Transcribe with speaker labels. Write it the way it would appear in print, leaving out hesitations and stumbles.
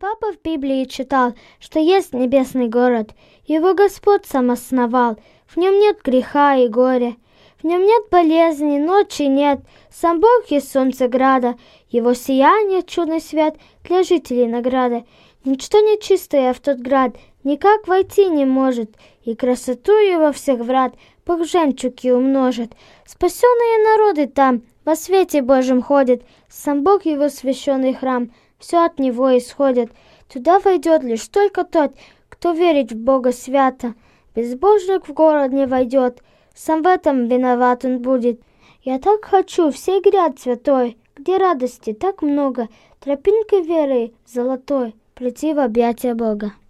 Speaker 1: папа в Библии читал, что есть небесный город. Его Господь сам основал. В нем нет греха и горя. В нем нет болезни, ночи нет. Сам Бог есть солнце града. Его сияние, чудный свет, для жителей награда. Ничто нечистое в тот град никак войти не может. И красоту его всех врат Бог жемчуги умножит. Спасенные народы там во свете Божьем ходят. Сам Бог его священный храм. Все от него исходит. Туда войдет лишь только тот, кто верит в Бога свято. Безбожник в город не войдет. Сам в этом виноват он будет. Я так хочу в сей гряд святой, где радости так много, тропинкой веры золотой прийти в объятия Бога.